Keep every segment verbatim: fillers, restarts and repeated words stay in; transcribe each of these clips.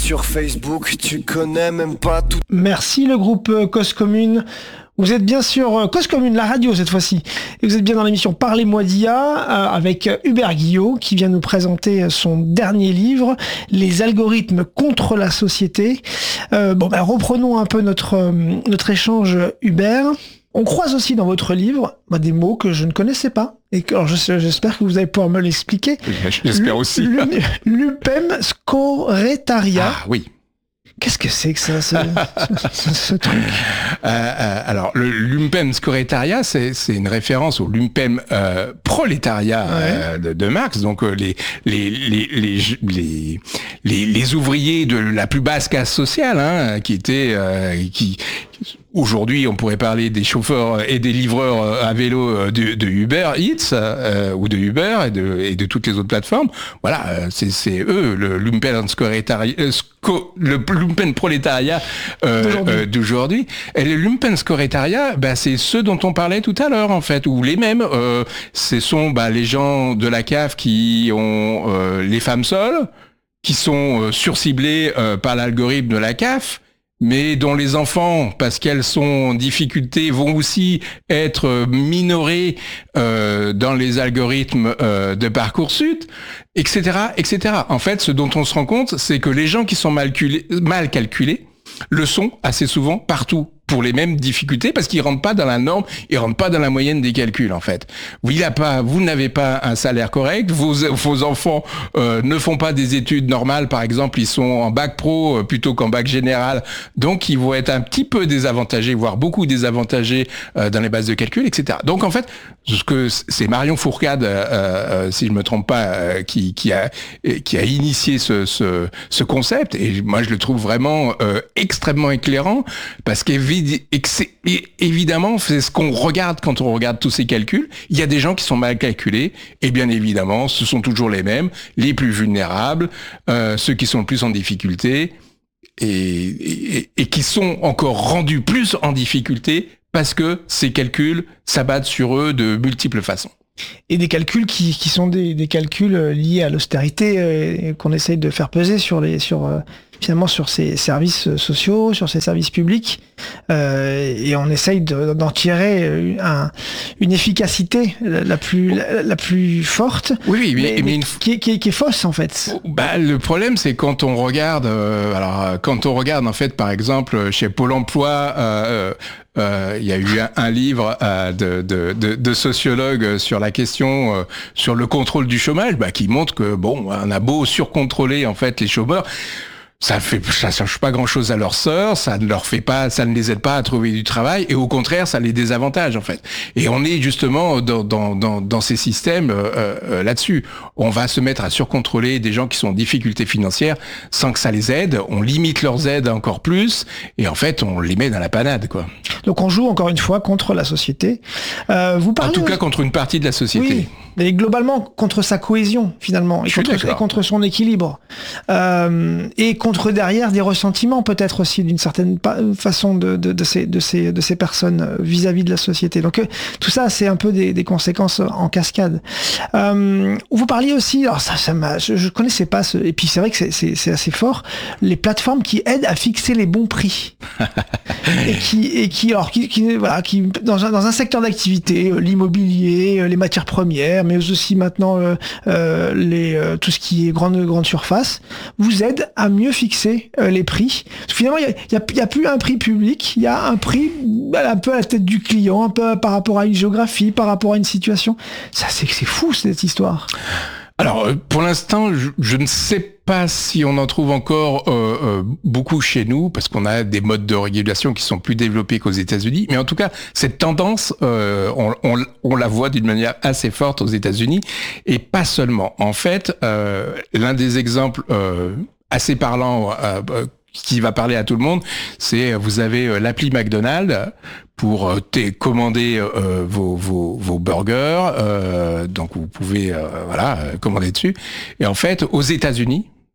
sur Facebook, tu connais même pas tout. Merci le groupe euh, Cause Commune. Vous êtes bien sur euh, Cause Commune, la radio cette fois-ci. Et vous êtes bien dans l'émission Parlez-moi d'I A euh, avec Hubert Guillot qui vient nous présenter son dernier livre, Les algorithmes contre la société. Euh, bon, ben, reprenons un peu notre, euh, notre échange, Hubert. On croise aussi dans votre livre bah, des mots que je ne connaissais pas. Et que, alors je, j'espère que vous allez pouvoir me l'expliquer. J'espère aussi. Lupem Scoretaria. Ah oui. Qu'est-ce que c'est que ça, ce, ce, ce truc euh, euh, Alors, le Lumpem Scoretaria, c'est, c'est une référence au Lumpem euh, prolétariat ouais. euh, de, de Marx, donc euh, les, les, les, les, les, les, les ouvriers de la plus basse caste sociale, hein, qui étaient... Euh, qui Aujourd'hui, on pourrait parler des chauffeurs et des livreurs à vélo de, de Uber Eats euh, ou de Uber et de, et de toutes les autres plateformes. Voilà, c'est, c'est eux, le lumpen scoretaria, euh, sco, le lumpen prolétariat euh, d'aujourd'hui. Euh, d'aujourd'hui. Et le lumpen scoretaria, bah, c'est ceux dont on parlait tout à l'heure en fait, ou les mêmes. Euh, ce sont bah, les gens de la C A F qui ont euh, les femmes seules, qui sont euh, surciblées euh, par l'algorithme de la C A F. Mais dont les enfants, parce qu'elles sont en difficulté, vont aussi être minorés euh, dans les algorithmes euh, de Parcoursup, et cetera, et cetera. En fait, ce dont on se rend compte, c'est que les gens qui sont mal, culés, mal calculés le sont assez souvent partout pour les mêmes difficultés parce qu'ils rentrent pas dans la norme, ils rentrent pas dans la moyenne des calculs en fait. Vous, il a pas, vous n'avez pas un salaire correct, vos, vos enfants euh, ne font pas des études normales, par exemple, ils sont en bac pro euh, plutôt qu'en bac général, donc ils vont être un petit peu désavantagés, voire beaucoup désavantagés euh, dans les bases de calcul, et cetera. Donc en fait, ce que c'est Marion Fourcade, euh, euh, si je me trompe pas, euh, qui, qui a qui a initié ce, ce, ce concept, et moi je le trouve vraiment euh, extrêmement éclairant parce qu'évidemment Et que c'est, évidemment, c'est ce qu'on regarde quand on regarde tous ces calculs. Il y a des gens qui sont mal calculés, et bien évidemment, ce sont toujours les mêmes, les plus vulnérables, euh, ceux qui sont le plus en difficulté, et, et, et qui sont encore rendus plus en difficulté parce que ces calculs s'abattent sur eux de multiples façons. Et des calculs qui, qui sont des, des calculs liés à l'austérité euh, qu'on essaye de faire peser sur les sur euh, finalement sur ces services sociaux, sur ces services publics, euh, et on essaye de, d'en tirer un, une efficacité la plus la, la plus forte, oui, oui, mais, mais, mais mais une... qui, est, qui, est, qui est fausse en fait. Bah, le problème c'est quand on regarde, euh, alors quand on regarde en fait par exemple chez Pôle Emploi. Euh, Il euh, y a eu un, un livre euh, de, de, de, de sociologues sur la question euh, sur le contrôle du chômage, bah, qui montre que bon, on a beau surcontrôler en fait les chômeurs, ça fait, ça change pas grand chose à leurs sœurs, ça ne leur fait pas, ça ne les aide pas à trouver du travail, et au contraire, ça les désavantage en fait. Et on est justement dans dans dans, dans ces systèmes euh, euh, là-dessus. On va se mettre à surcontrôler des gens qui sont en difficulté financière sans que ça les aide. On limite leurs aides encore plus, et en fait, on les met dans la panade, quoi. Donc on joue encore une fois contre la société. Euh, vous parlez en tout aussi... cas contre une partie de la société. Oui. Et globalement contre sa cohésion finalement, et contre, et contre son équilibre, euh, et contre derrière des ressentiments peut-être aussi d'une certaine façon de, de, de, ces, de, ces, de ces personnes vis-à-vis de la société. Donc euh, tout ça c'est un peu des, des conséquences en cascade. Euh, vous parliez aussi, alors ça, ça m'a, je, je connaissais pas, ce, et puis c'est vrai que c'est, c'est, c'est assez fort, les plateformes qui aident à fixer les bons prix et qui, et qui, alors qui, qui voilà, qui dans un, dans un secteur d'activité, euh, l'immobilier, euh, les matières premières, mais aussi maintenant euh, euh, les, euh, tout ce qui est grande, grande surface, vous aide à mieux fixer euh, les prix. Parce que finalement, il n'y a, a, a plus un prix public, il y a un prix un peu à la tête du client, un peu par rapport à une géographie, par rapport à une situation. Ça, c'est, c'est fou, cette histoire. Alors, pour l'instant, je, je ne sais pas si on en trouve encore euh, euh, beaucoup chez nous, parce qu'on a des modes de régulation qui sont plus développés qu'aux États-Unis. Mais en tout cas, cette tendance, euh, on, on, on la voit d'une manière assez forte aux États-Unis, et pas seulement. En fait, euh, l'un des exemples euh, assez parlants euh, qui va parler à tout le monde, c'est vous avez l'appli McDonald's pour euh, commander euh, vos, vos, vos burgers, euh, donc vous pouvez euh, voilà commander dessus. Et en fait, aux États-Unis,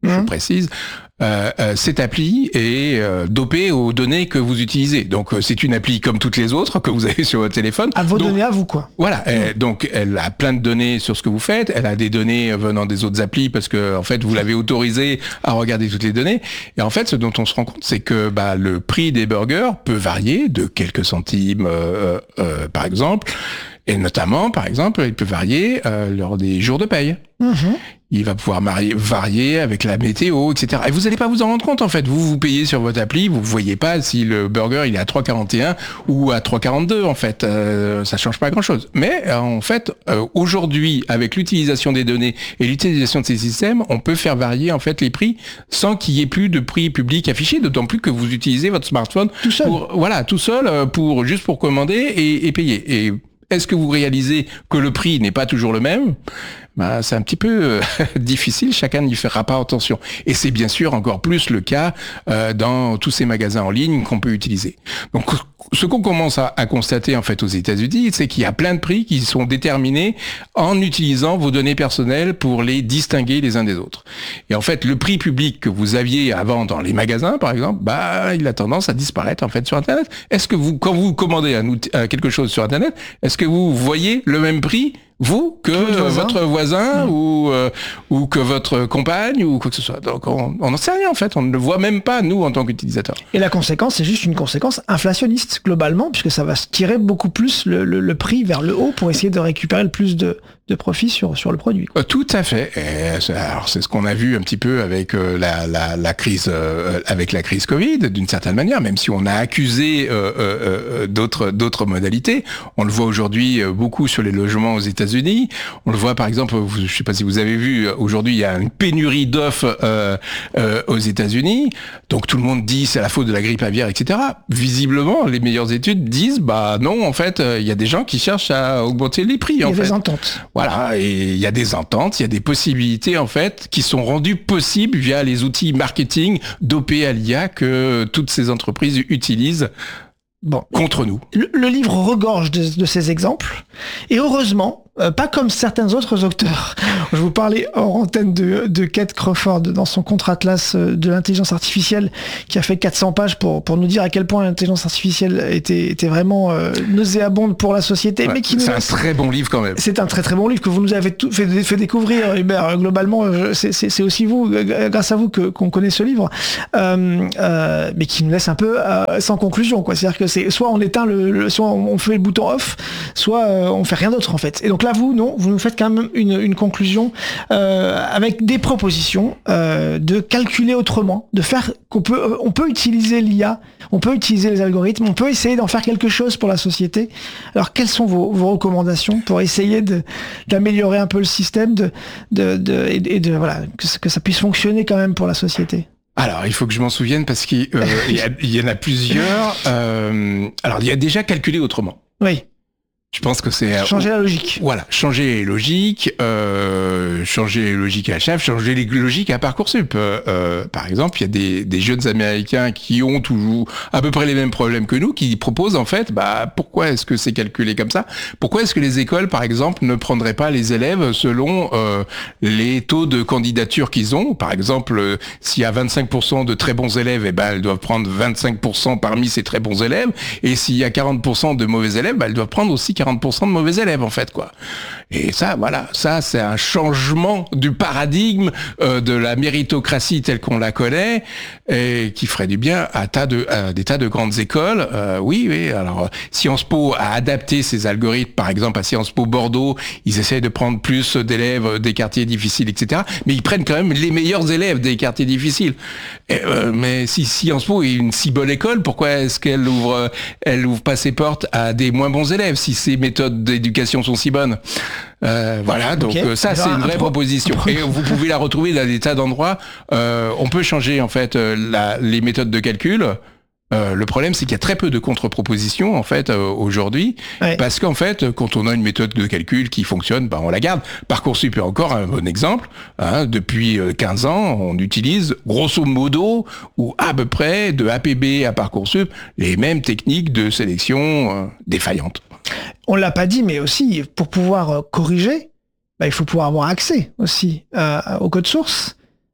je mmh. précise, euh, euh, cette appli est euh, dopée aux données que vous utilisez. Donc euh, c'est une appli comme toutes les autres que vous avez sur votre téléphone. À vos donc, données à vous, quoi. Voilà. Mmh. Elle, donc elle a plein de données sur ce que vous faites. Elle a des données venant des autres applis parce que en fait vous l'avez autorisé à regarder toutes les données. Et en fait, ce dont on se rend compte, c'est que bah, le prix des burgers peut varier de quelques centimes, euh, euh, par exemple. Et notamment, par exemple, il peut varier euh, lors des jours de paye. Mmh. Il va pouvoir marier, varier avec la météo, et cetera. Et vous n'allez pas vous en rendre compte, en fait. Vous, vous payez sur votre appli, vous ne voyez pas si le burger il est à trois quarante et un ou à trois quarante-deux, en fait. Euh, ça change pas grand-chose. Mais, euh, en fait, euh, aujourd'hui, avec l'utilisation des données et l'utilisation de ces systèmes, on peut faire varier, en fait, les prix sans qu'il y ait plus de prix public affiché, d'autant plus que vous utilisez votre smartphone tout seul. Pour, voilà, tout seul, pour, juste pour commander et, et payer. Et est-ce que vous réalisez que le prix n'est pas toujours le même ? Bah, c'est un petit peu euh, difficile, chacun n'y fera pas attention. Et c'est bien sûr encore plus le cas euh, dans tous ces magasins en ligne qu'on peut utiliser. Donc, ce qu'on commence à, à constater en fait aux États-Unis, c'est qu'il y a plein de prix qui sont déterminés en utilisant vos données personnelles pour les distinguer les uns des autres. Et en fait, le prix public que vous aviez avant dans les magasins, par exemple, bah, il a tendance à disparaître en fait sur Internet. Est-ce que vous, quand vous commandez un outil, euh, quelque chose sur Internet, est-ce que vous voyez le même prix vous que voisin. votre voisin mmh. ou euh, ou que votre compagne ou quoi que ce soit. Donc on n'en sait rien en fait, on ne le voit même pas nous en tant qu'utilisateurs. Et la conséquence, c'est juste une conséquence inflationniste globalement, puisque ça va tirer beaucoup plus le, le, le prix vers le haut pour essayer de récupérer le plus de, de profit sur sur le produit. Quoi. Tout à fait. Et alors c'est ce qu'on a vu un petit peu avec euh, la, la la crise euh, avec la crise Covid d'une certaine manière, même si on a accusé euh, euh, d'autres d'autres modalités. On le voit aujourd'hui euh, beaucoup sur les logements aux États-Unis. On le voit par exemple, je ne sais pas si vous avez vu, aujourd'hui il y a une pénurie d'offres euh, euh, aux États-Unis. Donc tout le monde dit c'est la faute de la grippe aviaire, et cetera. Visiblement, les meilleures études disent bah non, en fait, il y a des gens qui cherchent à augmenter les prix. Il y en a fait. des ententes. Voilà, et il y a des ententes, il y a des possibilités en fait qui sont rendues possibles via les outils marketing dopés à l'I A que toutes ces entreprises utilisent. Bon, contre nous. Le, le livre regorge de, de ces exemples. Et heureusement, euh, pas comme certains autres auteurs. Je vous parlais hors antenne de, de Kate Crawford dans son contre-atlas de l'intelligence artificielle qui a fait quatre cents pages pour, pour nous dire à quel point l'intelligence artificielle était, était vraiment euh, nauséabonde pour la société. Ouais, mais qui c'est nous... un très bon livre quand même. C'est un très très bon livre que vous nous avez tout fait, fait découvrir, Hubert. Globalement, c'est, c'est, c'est aussi vous, grâce à vous, que, qu'on connaît ce livre. Euh, euh, mais qui nous laisse un peu euh, sans conclusion, quoi. C'est-à-dire que c'est soit on éteint le, le soit on fait le bouton off, soit euh, on fait rien d'autre en fait. Et donc là vous non, vous nous faites quand même une, une conclusion euh, avec des propositions euh, de calculer autrement, de faire qu'on peut on peut utiliser l'I A, on peut utiliser les algorithmes, on peut essayer d'en faire quelque chose pour la société. Alors quelles sont vos, vos recommandations pour essayer de d'améliorer un peu le système de de, de et, de, et de voilà que, que ça puisse fonctionner quand même pour la société? Alors, il faut que je m'en souvienne parce qu'il euh, y, y en a plusieurs. Euh, alors, il y a déjà calculé autrement. Oui. Je pense que c'est... Changer la logique. Voilà, changer les logiques, euh, changer les logiques à H F, changer les logiques à Parcoursup. Euh, euh, par exemple, il y a des, des jeunes Américains qui ont toujours à peu près les mêmes problèmes que nous, qui proposent en fait, bah pourquoi est-ce que c'est calculé comme ça ? Pourquoi est-ce que les écoles, par exemple, ne prendraient pas les élèves selon euh, les taux de candidature qu'ils ont ? Par exemple, euh, s'il y a vingt-cinq pour cent de très bons élèves, eh ben elles doivent prendre vingt-cinq pour cent parmi ces très bons élèves, et s'il y a quarante pour cent de mauvais élèves, bah, elles doivent prendre aussi quarante pour cent de mauvais élèves en fait quoi. Et ça voilà, ça c'est un changement du paradigme euh, de la méritocratie telle qu'on la connaît et qui ferait du bien à tas de à des tas de grandes écoles. Euh, oui oui, alors Sciences Po a adapté ses algorithmes, par exemple à Sciences Po Bordeaux, ils essayent de prendre plus d'élèves des quartiers difficiles, et cetera. Mais ils prennent quand même les meilleurs élèves des quartiers difficiles. Et, euh, mais si Sciences Po est une si bonne école, pourquoi est-ce qu'elle ouvre elle ouvre pas ses portes à des moins bons élèves si ces méthodes d'éducation sont si bonnes. Euh, voilà, donc okay. euh, ça alors, c'est une vraie pro- proposition. Pro- Et vous pouvez la retrouver dans des tas d'endroits. Euh, on peut changer en fait euh, la, les méthodes de calcul. Euh, le problème, c'est qu'il y a très peu de contre-propositions en fait euh, aujourd'hui, ouais. Parce qu'en fait, quand on a une méthode de calcul qui fonctionne, ben on la garde. Parcoursup est encore un bon exemple. Hein, depuis quinze ans, on utilise grosso modo ou à peu près de A P B à Parcoursup les mêmes techniques de sélection euh, défaillantes. On l'a pas dit, mais aussi pour pouvoir corriger, bah, il faut pouvoir avoir accès aussi euh, au code source.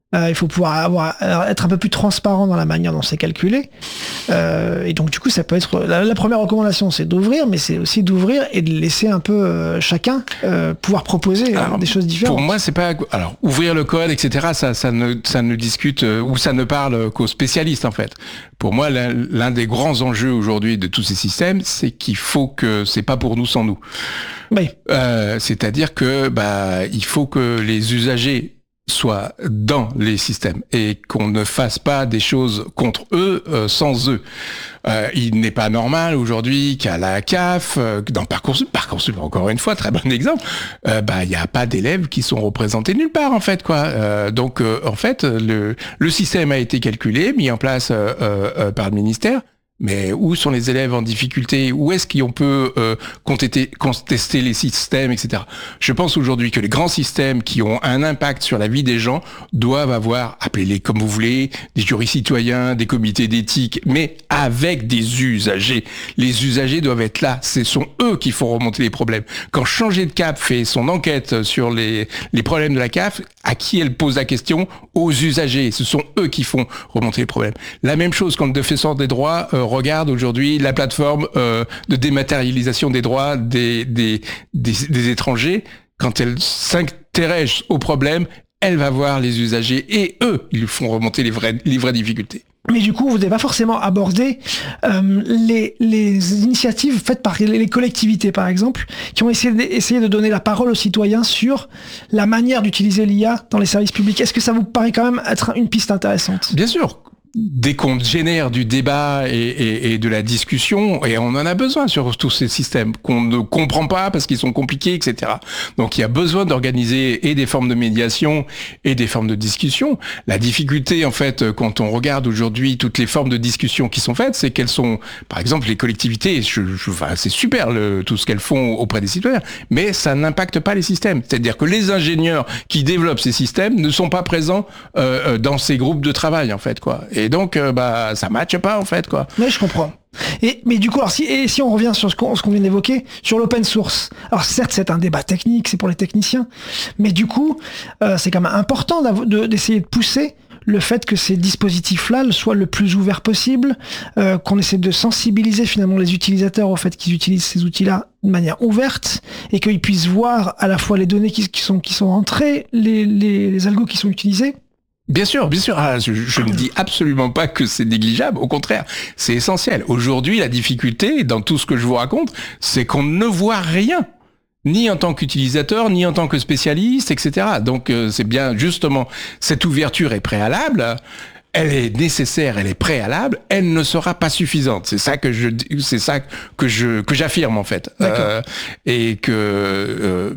Euh, il faut pouvoir avoir, être un peu plus transparent dans la manière dont c'est calculé. Euh, et donc, du coup, ça peut être... La, la première recommandation, c'est d'ouvrir, mais c'est aussi d'ouvrir et de laisser un peu euh, chacun euh, pouvoir proposer alors, des choses différentes. Pour moi, c'est pas... Alors, ouvrir le code, et cetera, ça, ça, ne, ça ne discute euh, ou ça ne parle qu'aux spécialistes, en fait. Pour moi, l'un, l'un des grands enjeux aujourd'hui de tous ces systèmes, c'est qu'il faut que... C'est pas pour nous sans nous. Oui. Euh, c'est-à-dire que bah, il faut que les usagers soient dans les systèmes et qu'on ne fasse pas des choses contre eux euh, sans eux. Euh, il n'est pas normal aujourd'hui qu'à la C A F, euh, dans Parcoursup, Parcoursup encore une fois, très bon exemple, euh, bah il n'y a pas d'élèves qui sont représentés nulle part en fait quoi. Euh, donc euh, en fait le le système a été calculé, mis en place euh, euh, par le ministère. Mais où sont les élèves en difficulté? Où est-ce qu'on peut euh, contester, contester les systèmes, et cetera. Je pense aujourd'hui que les grands systèmes qui ont un impact sur la vie des gens doivent avoir, appelez-les comme vous voulez, des jurys citoyens, des comités d'éthique, mais avec des usagers. Les usagers doivent être là. Ce sont eux qui font remonter les problèmes. Quand Changer de Cap fait son enquête sur les, les problèmes de la C A F, à qui elle pose la question? Aux usagers. Ce sont eux qui font remonter les problèmes. La même chose quand le défenseur des droits euh, regarde aujourd'hui la plateforme euh, de dématérialisation des droits des, des, des, des étrangers. Quand elle s'intéresse aux problèmes, elle va voir les usagers et eux, ils font remonter les vraies, les vraies difficultés. Mais du coup, vous n'avez pas forcément abordé euh, les, les initiatives faites par les, les collectivités, par exemple, qui ont essayé de, essayé de donner la parole aux citoyens sur la manière d'utiliser l'I A dans les services publics. Est-ce que ça vous paraît quand même être une piste intéressante? Bien sûr. Dès qu'on génère du débat et, et, et de la discussion, et on en a besoin sur tous ces systèmes qu'on ne comprend pas parce qu'ils sont compliqués, et cetera. Donc il y a besoin d'organiser et des formes de médiation et des formes de discussion. La difficulté, en fait, quand on regarde aujourd'hui toutes les formes de discussion qui sont faites, c'est qu'elles sont, par exemple, les collectivités, je, je, enfin, c'est super le, tout ce qu'elles font auprès des citoyens, mais ça n'impacte pas les systèmes. C'est-à-dire que les ingénieurs qui développent ces systèmes ne sont pas présents euh, dans ces groupes de travail, en fait, quoi. Et donc, euh, bah, ça matche pas, en fait, quoi. Mais je comprends. Et, mais du coup, alors si, et si on revient sur ce qu'on, ce qu'on vient d'évoquer, sur l'open source. Alors certes, c'est un débat technique, c'est pour les techniciens, mais du coup, euh, c'est quand même important de, d'essayer de pousser le fait que ces dispositifs-là soient le plus ouverts possible, euh, qu'on essaie de sensibiliser finalement les utilisateurs au fait qu'ils utilisent ces outils-là de manière ouverte et qu'ils puissent voir à la fois les données qui, qui sont qui sont entrées, les, les, les algos qui sont utilisés. Bien sûr, bien sûr. Ah, je, je ne dis absolument pas que c'est négligeable. Au contraire, c'est essentiel. Aujourd'hui, la difficulté dans tout ce que je vous raconte, c'est qu'on ne voit rien, ni en tant qu'utilisateur, ni en tant que spécialiste, et cetera. Donc, euh, c'est bien justement cette ouverture est préalable. Elle est nécessaire, elle est préalable, elle ne sera pas suffisante. C'est ça que je, c'est ça que je, que j'affirme en fait. Euh, et que euh,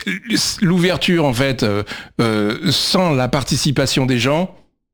l'ouverture en fait, euh, euh, sans la participation des gens.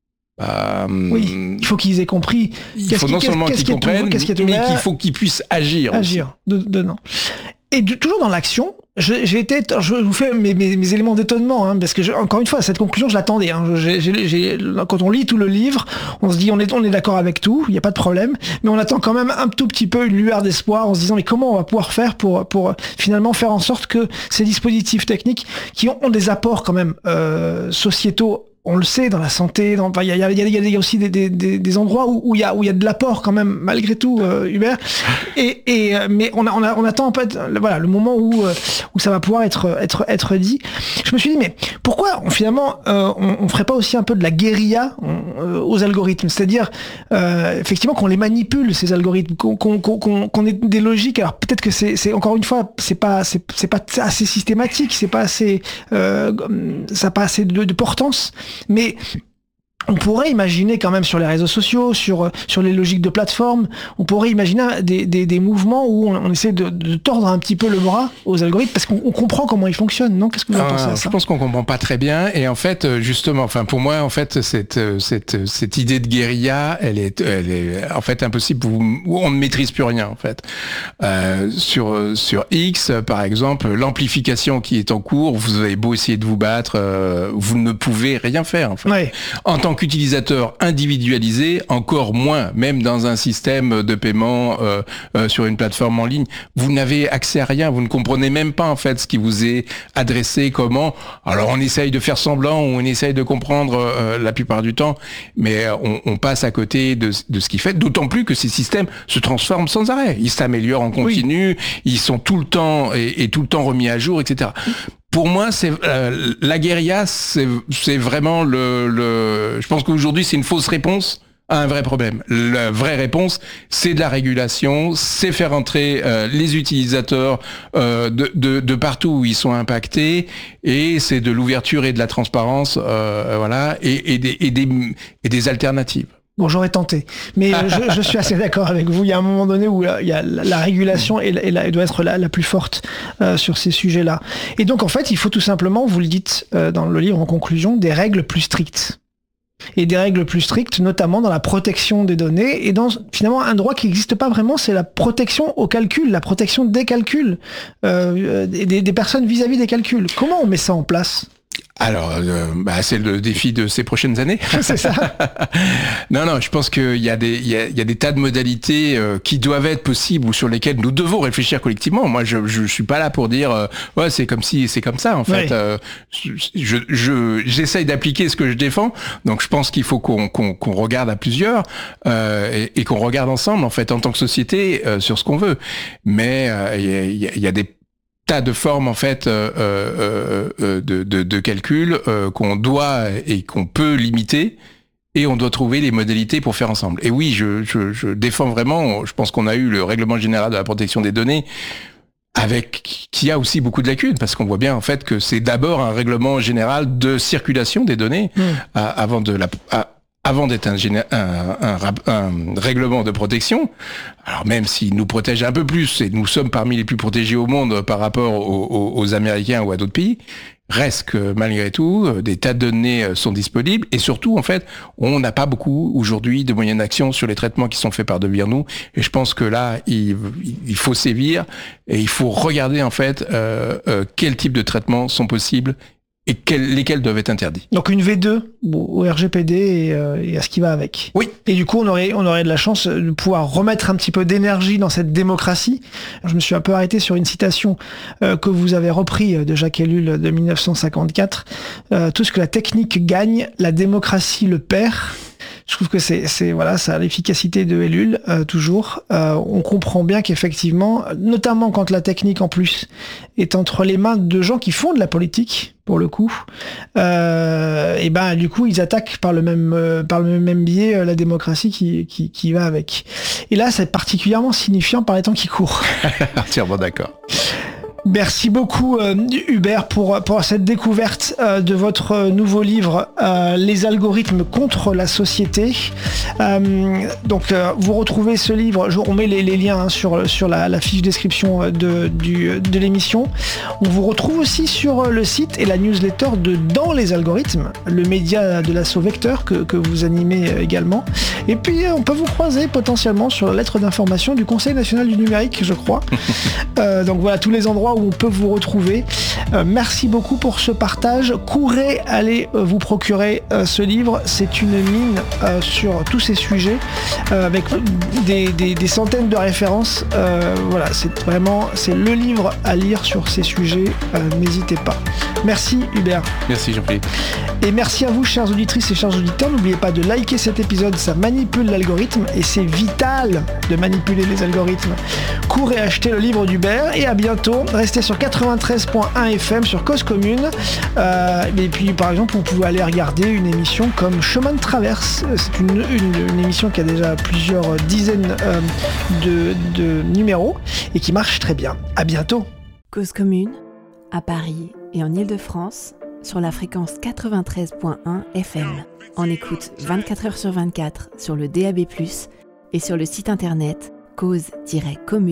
Euh, oui, il faut qu'ils aient compris. Il faut non seulement qu'ils comprennent, mais qu'il faut qu'ils puissent agir. Agir dedans. Et de, toujours dans l'action, je, j'ai été, je vous fais mes, mes, mes éléments d'étonnement, hein, parce que je, encore une fois, cette conclusion, je l'attendais. Hein, j'ai, j'ai, j'ai, quand on lit tout le livre, on se dit, on est, on est d'accord avec tout, il n'y a pas de problème, mais on attend quand même un tout petit peu une lueur d'espoir en se disant, mais comment on va pouvoir faire pour, pour finalement faire en sorte que ces dispositifs techniques, qui ont, ont des apports quand même euh, sociétaux, on le sait, dans la santé, dans, il y a, y, a, y, a, y a aussi des, des, des endroits où, où il y a, où il y a de l'apport quand même, malgré tout, euh, Hubert. Et, et, mais on, a, on, a, on attend en fait, voilà, le moment où, où ça va pouvoir être, être, être dit. Je me suis dit, mais pourquoi, on, finalement, euh, on, on ferait pas aussi un peu de la guérilla euh, aux algorithmes? C'est-à-dire, euh, effectivement, qu'on les manipule, ces algorithmes, qu'on, qu'on, qu'on, qu'on ait des logiques. Alors, peut-être que c'est, c'est encore une fois, c'est pas, c'est, c'est pas assez systématique, c'est pas assez, euh, ça n'a pas assez de, de portance. Mais on pourrait imaginer quand même sur les réseaux sociaux, sur sur les logiques de plateforme, on pourrait imaginer des, des, des mouvements où on, on essaie de, de tordre un petit peu le bras aux algorithmes parce qu'on on comprend comment ils fonctionnent, non? Qu'est-ce que vous en pensez à ça? Je pense qu'on comprend pas très bien et en fait justement, enfin pour moi en fait cette cette cette idée de guérilla, elle est elle est en fait impossible où on ne maîtrise plus rien en fait. Euh, sur sur X par exemple, l'amplification qui est en cours, vous avez beau essayer de vous battre, euh, vous ne pouvez rien faire en fait. Ouais. En tant tant qu'utilisateur individualisé, encore moins, même dans un système de paiement euh, euh, sur une plateforme en ligne, vous n'avez accès à rien, vous ne comprenez même pas en fait ce qui vous est adressé, comment. Alors on essaye de faire semblant, ou on essaye de comprendre euh, la plupart du temps, mais on, on passe à côté de, de ce qui fait, d'autant plus que ces systèmes se transforment sans arrêt, ils s'améliorent en continu, oui. Ils sont tout le temps et, et tout le temps remis à jour, et cetera. Pour moi, c'est euh, la guérilla, c'est, c'est vraiment le, le. Je pense qu'aujourd'hui, c'est une fausse réponse à un vrai problème. La vraie réponse, c'est de la régulation, c'est faire entrer euh, les utilisateurs euh, de, de, de partout où ils sont impactés, et c'est de l'ouverture et de la transparence, euh, voilà, et, et, des, et, des, et des alternatives. Bon, j'aurais tenté, mais je, je suis assez d'accord avec vous. Il y a un moment donné où il y a la, la régulation et, la, et la, doit être la, la plus forte euh, sur ces sujets-là. Et donc, en fait, il faut tout simplement, vous le dites euh, dans le livre en conclusion, des règles plus strictes. Et des règles plus strictes, notamment dans la protection des données et dans finalement un droit qui n'existe pas vraiment, c'est la protection au calcul, la protection des calculs, euh, des, des personnes vis-à-vis des calculs. Comment on met ça en place ? Alors, euh, bah, c'est le défi de ces prochaines années. C'est ça. non, non, je pense qu'il y a des, il y a, il y a des tas de modalités euh, qui doivent être possibles ou sur lesquelles nous devons réfléchir collectivement. Moi, je, je suis pas là pour dire, euh, ouais, c'est comme si, c'est comme ça. En fait, oui. euh, je, je, j'essaye d'appliquer ce que je défends. Donc, je pense qu'il faut qu'on, qu'on, qu'on regarde à plusieurs euh, et, et qu'on regarde ensemble, en fait, en tant que société, euh, sur ce qu'on veut. Mais euh, il y a, il y a des tas de formes en fait euh, euh, euh, de, de, de calcul euh, qu'on doit et qu'on peut limiter, et on doit trouver les modalités pour faire ensemble. Et oui, je, je, je défends vraiment, je pense qu'on a eu le règlement général de la protection des données avec qui a aussi beaucoup de lacunes, parce qu'on voit bien en fait que c'est d'abord un règlement général de circulation des données mmh. à, avant de la à, avant d'être un, un, un, un règlement de protection. Alors même s'il nous protège un peu plus, et nous sommes parmi les plus protégés au monde par rapport aux, aux, aux Américains ou à d'autres pays, reste que malgré tout, des tas de données sont disponibles, et surtout, en fait, on n'a pas beaucoup aujourd'hui de moyens d'action sur les traitements qui sont faits par devers nous, et je pense que là, il, il faut sévir, et il faut regarder, en fait, euh, euh, quels types de traitements sont possibles, et quels, lesquels doivent être interdits. Donc une V deux au R G P D et, euh, et à ce qui va avec. Oui. Et du coup, on aurait, on aurait de la chance de pouvoir remettre un petit peu d'énergie dans cette démocratie. Je me suis un peu arrêté sur une citation euh, que vous avez repris de Jacques Ellul de dix-neuf cent cinquante-quatre. Euh, tout ce que la technique gagne, la démocratie le perd. Je trouve que c'est, c'est voilà, ça a l'efficacité de Ellul, euh, toujours. Euh, on comprend bien qu'effectivement, notamment quand la technique en plus est entre les mains de gens qui font de la politique, pour le coup, euh, et ben du coup ils attaquent par le même euh, par le même biais euh, la démocratie qui, qui qui va avec. Et là, c'est particulièrement signifiant par les temps qui courent. Entièrement d'accord. Merci beaucoup euh, Hubert pour, pour cette découverte euh, de votre euh, nouveau livre euh, Les algorithmes contre la société. Euh, donc euh, vous retrouvez ce livre, je, on met les, les liens hein, sur, sur la, la fiche description de, du, de l'émission. On vous retrouve aussi sur le site et la newsletter de Dans les algorithmes, le média de l'Asso Vecteur que, que vous animez également. Et puis on peut vous croiser potentiellement sur la lettre d'information du Conseil national du numérique, je crois. euh, donc voilà tous les endroits où on peut vous retrouver. Euh, merci beaucoup pour ce partage. Courez, allez euh, vous procurer euh, ce livre. C'est une mine euh, sur tous ces sujets euh, avec des, des, des centaines de références. Euh, voilà, c'est vraiment c'est le livre à lire sur ces sujets. Euh, n'hésitez pas. Merci Hubert. Merci Jean-Philippe. Et merci à vous, chères auditrices et chers auditeurs. N'oubliez pas de liker cet épisode, ça manipule l'algorithme et c'est vital de manipuler les algorithmes. Courez acheter le livre d'Hubert et à bientôt. Restez sur quatre-vingt-treize point un F M sur Cause Commune. Euh, et puis par exemple, vous pouvez aller regarder une émission comme Chemin de Traverse. C'est une, une, une émission qui a déjà plusieurs dizaines euh, de, de numéros et qui marche très bien. À bientôt. Cause Commune, à Paris et en Ile-de-France, sur la fréquence quatre-vingt-treize point un F M. En écoute vingt-quatre heures sur vingt-quatre sur le D A B plus, et sur le site internet cause tiret commune